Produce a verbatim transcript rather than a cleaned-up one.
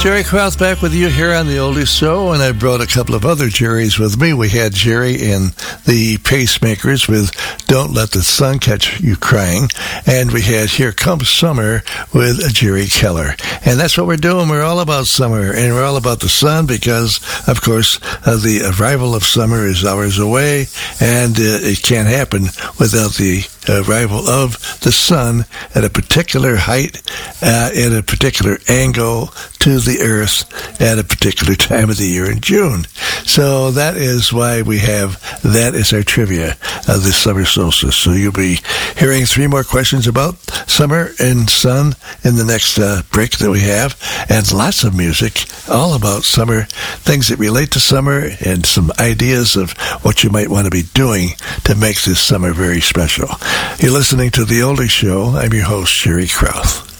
Jerry Krauth back with you here on the Oldies Show, and I brought a couple of other Jerrys with me. We had Jerry in the Pacemakers with Don't Let the Sun Catch You Crying, and we had Here Comes Summer with Jerry Keller. And that's what we're doing. We're all about summer, and we're all about the sun because, of course, uh, the arrival of summer is hours away, and uh, it can't happen without the arrival of the sun at a particular height, uh, at a particular angle to the earth at a particular time of the year in June. So that is why we have that as our trivia of this summer solstice. So you'll be hearing three more questions about summer and sun in the next uh, break that we have, and lots of music all about summer, things that relate to summer, and some ideas of what you might want to be doing to make this summer very special. You're listening to The Oldies Show. I'm your host, Jerry Krauth.